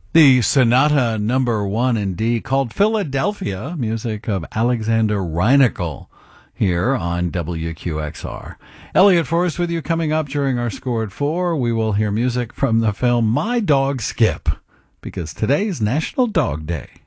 The Sonata Number 1 in D, called Philadelphia, music of Alexander Reineckel, here on WQXR. Elliot Forrest with you. Coming up during our Score at 4, we will hear music from the film My Dog Skip, because today's National Dog Day.